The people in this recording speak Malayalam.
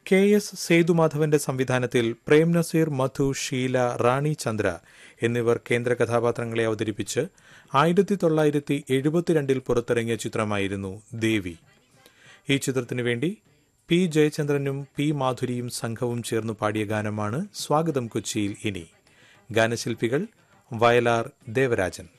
കെ.എസ്. സേതുമാധവന്റെ സംവിധാനത്തിൽ പ്രേം നസീർ, മധു, ഷീല, റാണി ചന്ദ്ര എന്നിവർ കേന്ദ്ര കഥാപാത്രങ്ങളെ അവതരിപ്പിച്ച് 1972 പുറത്തിറങ്ങിയ ചിത്രമായിരുന്നു ദേവി. ഈ ചിത്രത്തിനു വേണ്ടി പി ജയചന്ദ്രനും പി മാധുരിയും സംഘവും ചേർന്നു പാടിയ ഗാനമാണ് സ്വാഗതം കൊച്ചിയിൽ. ഇനി ഗാനശില്പികൾ വയലാർ ദേവരാജൻ.